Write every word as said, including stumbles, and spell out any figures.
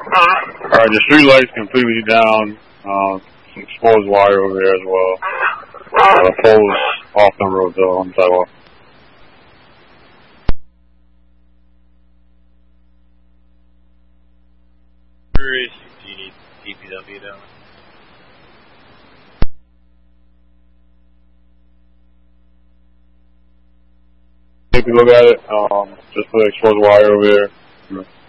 Alright, the street light's completely down. Uh, some exposed wire over there as well. Uh, the pole's off the road though, on the sidewalk. Where is do you need D P W down? Take a look at it. Um, just put exposed wire over there.